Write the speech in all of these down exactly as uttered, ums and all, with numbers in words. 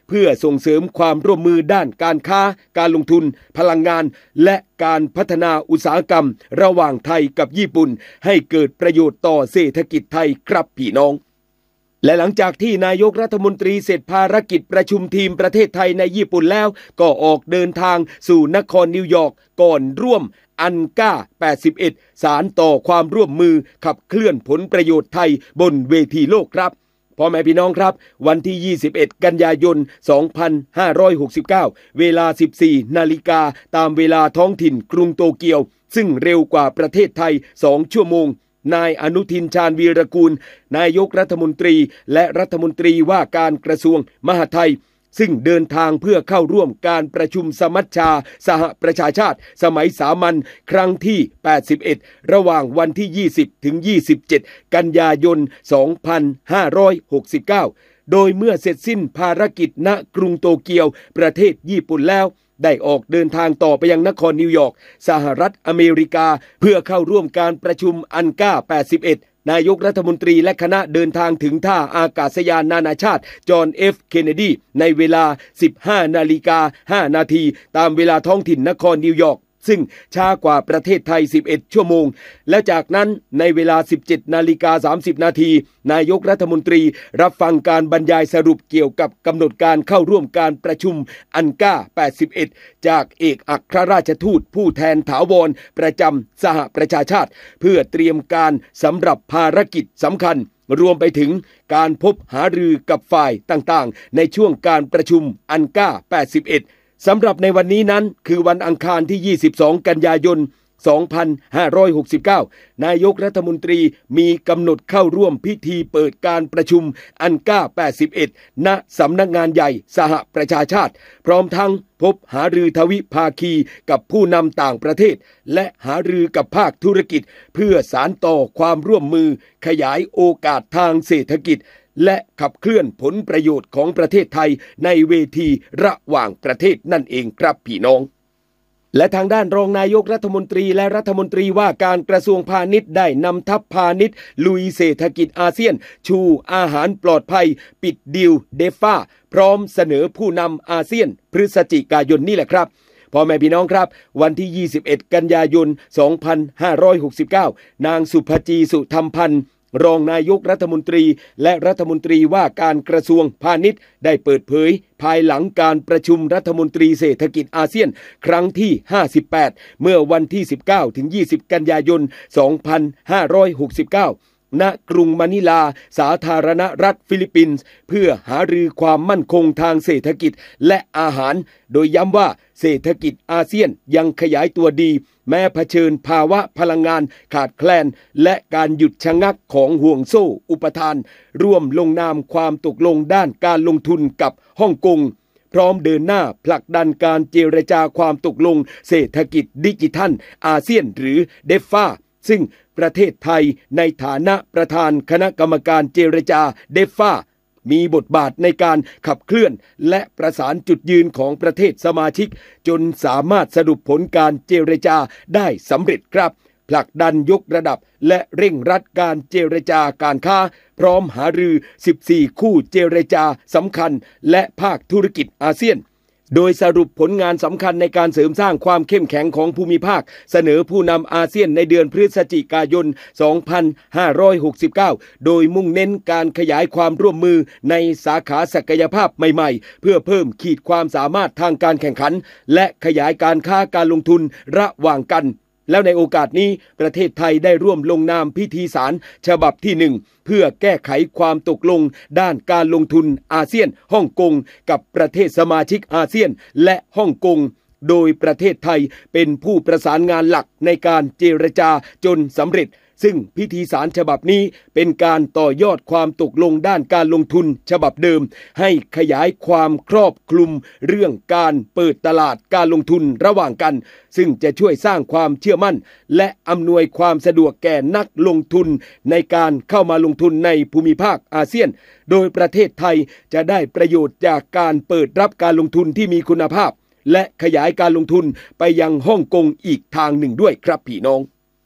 เพื่อส่งเสริมความร่วมมือด้านการค้าการลงทุนพลังงานและการพัฒนาอุตสาหกรรมระหว่างไทยกับญี่ปุ่นให้เกิดประโยชน์ต่อเศรษฐกิจไทยครับพี่น้องและหลังจากที่นายกรัฐมนตรีเสร็จภารกิจประชุมทีมประเทศไทยในญี่ปุ่นแล้วก็ออกเดินทางสู่นครนิวยอร์กก่อนร่วมอันก้าแปดสิบเอ็ดสารต่อความร่วมมือขับเคลื่อนผลประโยชน์ไทยบนเวทีโลกครับพ่อแม่พี่น้องครับวันที่ยี่สิบเอ็ดกันยายนสองพันห้าร้อยหกสิบเก้าเวลา สิบสี่นาฬิกาตามเวลาท้องถิ่นกรุงโตเกียวซึ่งเร็วกว่าประเทศไทยสองชั่วโมงนายอนุทินชาญวีรกูลนายกรัฐมนตรีและรัฐมนตรีว่าการกระทรวงมหาดไทยซึ่งเดินทางเพื่อเข้าร่วมการประชุมสมัชชาสหประชาชาติสมัยสามัญครั้งที่แปดสิบเอ็ดระหว่างวันที่ยี่สิบถึงยี่สิบเจ็ดกันยายนสองพันห้าร้อยหกสิบเก้าโดยเมื่อเสร็จสิ้นภารกิจณกรุงโตเกียวประเทศญี่ปุ่นแล้วได้ออกเดินทางต่อไปยังนครนิวยอร์กสหรัฐอเมริกาเพื่อเข้าร่วมการประชุมอันก้าแปดสิบเอ็ดนายกรัฐมนตรีและคณะเดินทางถึงท่าอากาศยานนานาชาติจอห์นเอฟเคนเนดีในเวลา สิบห้านาฬิกาห้านาทีตามเวลาท้องถิ่นนครนิวยอร์กซึ่งช้ากว่าประเทศไทยสิบเอ็ดชั่วโมงและจากนั้นในเวลา สิบเจ็ดนาฬิกาสามสิบนาทีนายกรัฐมนตรีรับฟังการบรรยายสรุปเกี่ยวกับกำหนดการเข้าร่วมการประชุมอันก้าแปดสิบเอ็ดจากเอกอัครราชทูตผู้แทนถาวรประจำสหประชาชาติเพื่อเตรียมการสำหรับภารกิจสำคัญรวมไปถึงการพบหารือกับฝ่ายต่างๆในช่วงการประชุมอันก้าแปดสิบเอ็ดสำหรับในวันนี้นั้นคือวันอังคารที่ยี่สิบสองกันยายนสองพันห้าร้อยหกสิบเก้านายกรัฐมนตรีมีกำหนดเข้าร่วมพิธีเปิดการประชุมอันก้าแปดสิบเอ็ดณสำนักงานใหญ่สหประชาชาติพร้อมทั้งพบหารือทวิภาคีกับผู้นำต่างประเทศและหารือกับภาคธุรกิจเพื่อสานต่อความร่วมมือขยายโอกาสทางเศรษฐกิจและขับเคลื่อนผลประโยชน์ของประเทศไทยในเวทีระหว่างประเทศนั่นเองครับพี่น้องและทางด้านรองนายกรัฐมนตรีและรัฐมนตรีว่าการกระทรวงพาณิชย์ได้นำทัพพาณิชย์ลุยเศรษฐกิจอาเซียนชูอาหารปลอดภัยปิดดีลเดฟ่าพร้อมเสนอผู้นำอาเซียนพฤศจิกายนนี่แหละครับพ่อแม่พี่น้องครับวันที่ยี่สิบเอ็ดกันยายนสองพันห้าร้อยหกสิบเก้านางสุภจีสุธรรมพันธ์รองนายกรัฐมนตรีและรัฐมนตรีว่าการกระทรวงพาณิชย์ได้เปิดเผยภายหลังการประชุมรัฐมนตรีเศรษฐกิจอาเซียนครั้งที่ห้าสิบแปดเมื่อวันที่สิบเก้าถึงยี่สิบกันยายนสองพันห้าร้อยหกสิบเก้าณกรุงมะนิลาสาธารณรัฐฟิลิปปินส์เพื่อหารือความมั่นคงทางเศรษฐกิจและอาหารโดยย้ำว่าเศรษฐกิจอาเซียนยังขยายตัวดีแม้เผชิญภาวะพลังงานขาดแคลนและการหยุดชะงักของห่วงโซ่อุปทานร่วมลงนามความตกลงด้านการลงทุนกับฮ่องกงพร้อมเดินหน้าผลักดันการเจรจาความตกลงเศรษฐกิจดิจิทัลอาเซียนหรือเดฟาซึ่งประเทศไทยในฐานะประธานคณะกรรมการเจรจาเดฟามีบทบาทในการขับเคลื่อนและประสานจุดยืนของประเทศสมาชิกจนสามารถสรุปผลการเจรจาได้สำเร็จครับผลักดันยกระดับและเร่งรัดการเจรจาการค้าพร้อมหารือสิบสี่คู่เจรจาสำคัญและภาคธุรกิจอาเซียนโดยสรุปผลงานสำคัญในการเสริมสร้างความเข้มแข็งของภูมิภาคเสนอผู้นำอาเซียนในเดือนพฤศจิกายนสองพันห้าร้อยหกสิบเก้าโดยมุ่งเน้นการขยายความร่วมมือในสาขาศักยภาพใหม่ๆเพื่อเพิ่มขีดความสามารถทางการแข่งขันและขยายการค้าการลงทุนระหว่างกันแล้วในโอกาสนี้ประเทศไทยได้ร่วมลงนามพิธีสารฉบับที่หนึ่งเพื่อแก้ไขความตกลงด้านการลงทุนอาเซียนฮ่องกงกับประเทศสมาชิกอาเซียนและฮ่องกงโดยประเทศไทยเป็นผู้ประสานงานหลักในการเจรจาจนสำเร็จซึ่งพิธีสารฉบับนี้เป็นการต่อยอดความตกลงด้านการลงทุนฉบับเดิมให้ขยายความครอบคลุมเรื่องการเปิดตลาดการลงทุนระหว่างกันซึ่งจะช่วยสร้างความเชื่อมั่นและอำนวยความสะดวกแก่นักลงทุนในการเข้ามาลงทุนในภูมิภาคอาเซียนโดยประเทศไทยจะได้ประโยชน์จากการเปิดรับการลงทุนที่มีคุณภาพและขยายการลงทุนไปยังฮ่องกงอีกทางหนึ่งด้วยครับพี่น้อง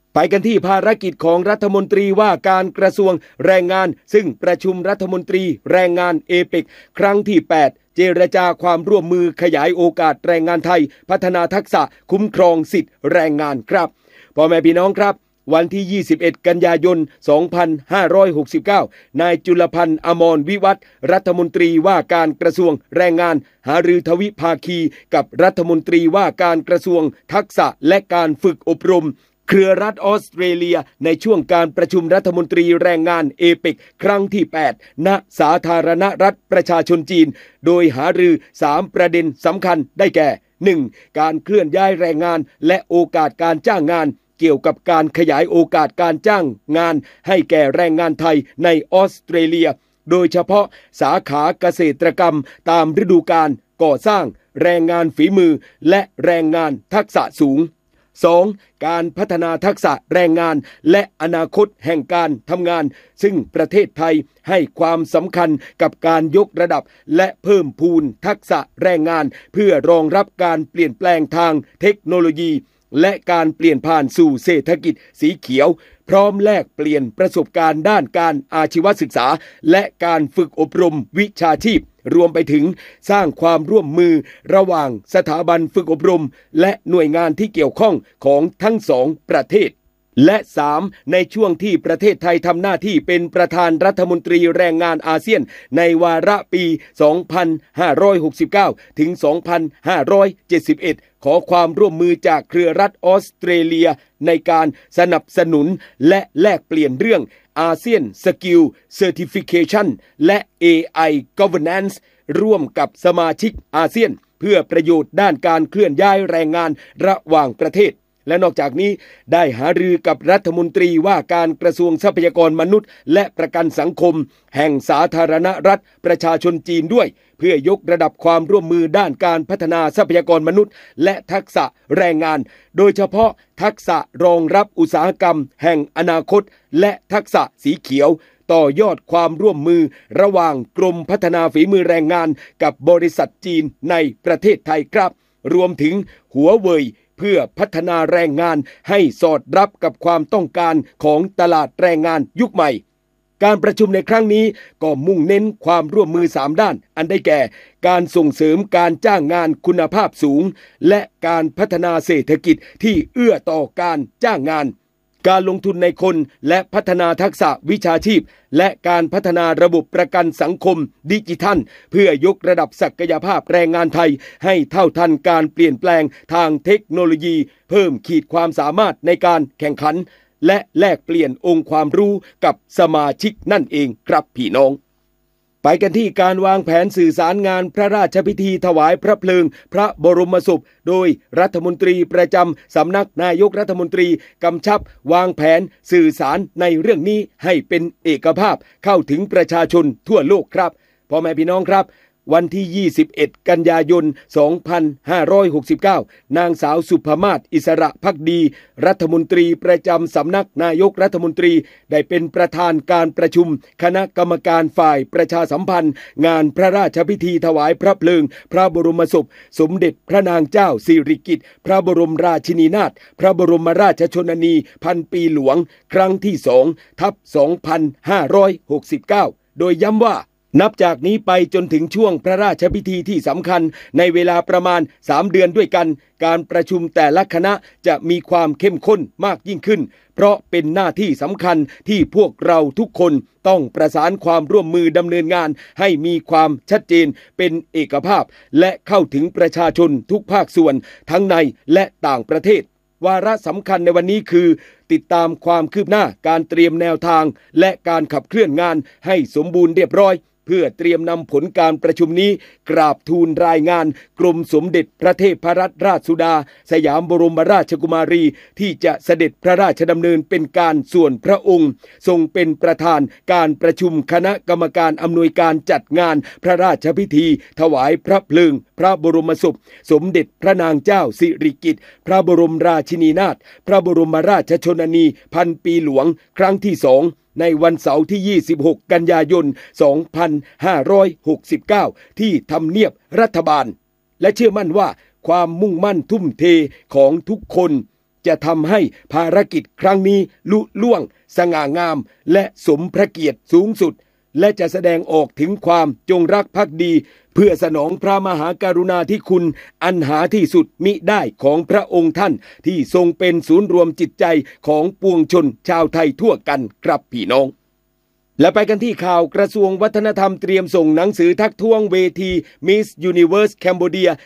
ไปกันที่ภารกิจของรัฐมนตรีว่าการกระทรวงแรงงานซึ่งประชุมรัฐมนตรีแรงงานเอเปกครั้งที่แปดเจรจาความร่วมมือขยายโอกาสแรงงานไทยพัฒนาทักษะคุ้มครองสิทธิแรงงานครับพ่อแม่พี่น้องครับวันที่ยี่สิบเอ็ดกันยายนสองพันห้าร้อยหกสิบเก้านายจุลพันธ์อมรวิวัฒน์รัฐมนตรีว่าการกระทรวงแรงงานหารือทวิภาคีกับรัฐมนตรีว่าการกระทรวงทักษะและการฝึกอบรมเครือรัฐออสเตรเลียในช่วงการประชุมรัฐมนตรีแรงงานเอเปกครั้งที่แปดณสาธารณรัฐประชาชนจีนโดยหารือสามประเด็นสำคัญได้แก่ หนึ่ง. การเคลื่อนย้ายแรงงานและโอกาสการจ้างงานเกี่ยวกับการขยายโอกาสการจ้างงานให้แก่แรงงานไทยในออสเตรเลียโดยเฉพาะสาขาเกษตรกรรมตามฤดูกาลก่อสร้างแรงงานฝีมือและแรงงานทักษะสูง สอง. การพัฒนาทักษะแรงงานและอนาคตแห่งการทำงานซึ่งประเทศไทยให้ความสำคัญกับการยกระดับและเพิ่มพูนทักษะแรงงานเพื่อรองรับการเปลี่ยนแปลงทางเทคโนโลยีและการเปลี่ยนผ่านสู่เศรษฐกิจสีเขียวพร้อมแลกเปลี่ยนประสบการณ์ด้านการอาชีวศึกษาและการฝึกอบรมวิชาชีพรวมไปถึงสร้างความร่วมมือระหว่างสถาบันฝึกอบรมและหน่วยงานที่เกี่ยวข้องของทั้งสองประเทศและ สาม. ในช่วงที่ประเทศไทยทำหน้าที่เป็นประธานรัฐมนตรีแรงงานอาเซียนในวาระปี สองพันห้าร้อยหกสิบเก้า ถึง สองพันห้าร้อยเจ็ดสิบเอ็ด ขอความร่วมมือจากเครือรัฐออสเตรเลียในการสนับสนุนและแลกเปลี่ยนเรื่อง อาเซียน Skill Certification และ เอ ไอ Governance ร่วมกับสมาชิกอาเซียนเพื่อประโยชน์ด้านการเคลื่อนย้ายแรงงานระหว่างประเทศและนอกจากนี้ได้หารือกับรัฐมนตรีว่าการกระทรวงทรัพยากรมนุษย์และประกันสังคมแห่งสาธารณรัฐประชาชนจีนด้วยเพื่อยกระดับความร่วมมือด้านการพัฒนาทรัพยากรมนุษย์และทักษะแรงงานโดยเฉพาะทักษะรองรับอุตสาหกรรมแห่งอนาคตและทักษะสีเขียวต่อยอดความร่วมมือระหว่างกรมพัฒนาฝีมือแรงงานกับบริษัทจีนในประเทศไทยครับรวมถึงหัวเว่ยเพื่อพัฒนาแรงงานให้สอดรับกับความต้องการของตลาดแรงงานยุคใหม่การประชุมในครั้งนี้ก็มุ่งเน้นความร่วมมือสามด้านอันได้แก่การส่งเสริมการจ้างงานคุณภาพสูงและการพัฒนาเศรษฐกิจที่เอื้อต่อการจ้างงานการลงทุนในคนและพัฒนาทักษะวิชาชีพและการพัฒนาระบบประกันสังคมดิจิทัลเพื่อยกระดับศักยภาพแรงงานไทยให้เท่าทันการเปลี่ยนแปลงทางเทคโนโลยีเพิ่มขีดความสามารถในการแข่งขันและแลกเปลี่ยนองค์ความรู้กับสมาชิกนั่นเองครับพี่น้องไปกันที่การวางแผนสื่อสารงานพระราชพิธีถวายพระเพลิงพระบรมศพโดยรัฐมนตรีประจำสำนักนายกรัฐมนตรีกำชับวางแผนสื่อสารในเรื่องนี้ให้เป็นเอกภาพเข้าถึงประชาชนทั่วโลกครับพ่อแม่พี่น้องครับวันที่ยี่สิบเอ็ดกันยายนสองพันห้าร้อยหกสิบเก้านางสาวสุภมาศอิสระภักดีรัฐมนตรีประจำสำนักนายกรัฐมนตรีได้เป็นประธานการประชุมคณะกรรมการฝ่ายประชาสัมพันธ์งานพระราชพิธีถวายพระเพลิงพระบรมศพสมเด็จพระนางเจ้าสิริกิติ์พระบรมราชินีนาถพระบรมราชชนนีพันปีหลวงครั้งที่สองทับสองพันห้าร้อยหกสิบเก้าโดยย้ำว่านับจากนี้ไปจนถึงช่วงพระราชพิธีที่สำคัญในเวลาประมาณสามเดือนด้วยกันการประชุมแต่ละคณะจะมีความเข้มข้นมากยิ่งขึ้นเพราะเป็นหน้าที่สำคัญที่พวกเราทุกคนต้องประสานความร่วมมือดำเนินงานให้มีความชัดเจนเป็นเอกภาพและเข้าถึงประชาชนทุกภาคส่วนทั้งในและต่างประเทศวาระสำคัญในวันนี้คือติดตามความคืบหน้าการเตรียมแนวทางและการขับเคลื่อนงานให้สมบูรณ์เรียบร้อยเพื่อเตรียมนำผลการประชุมนี้กราบทูลรายงานกรมสมเด็จพระเทพรัตนราชสุดาสยามบรมราชกุมารีที่จะเสด็จพระราชดำเนินเป็นการส่วนพระองค์ทรงเป็นประธานการประชุมคณะกรรมการอำนวยการจัดงานพระราชพิธีถวายพระเพลิงพระบรมศพสมเด็จพระนางเจ้าสิริกิติ์พระบรมราชินีนาถพระบรมราชชนนีพันปีหลวงครั้งที่สองในวันเสาร์ที่ยี่สิบหกกันยายนสองพันห้าร้อยหกสิบเก้าที่ทำเนียบรัฐบาลและเชื่อมั่นว่าความมุ่งมั่นทุ่มเทของทุกคนจะทำให้ภารกิจครั้งนี้ลุล่วงสง่างามและสมพระเกียรติสูงสุดและจะแสดงออกถึงความจงรักภักดีเพื่อสนองพระมหากรุณาธิคุณอันหาที่สุดมิได้ของพระองค์ท่านที่ทรงเป็นศูนย์รวมจิตใจของปวงชนชาวไทยทั่วกันครับพี่น้องและไปกันที่ข่าวกระทรวงวัฒนธรรมเตรียมส่งหนังสือทักท้วงเวที Miss Universe Cambodia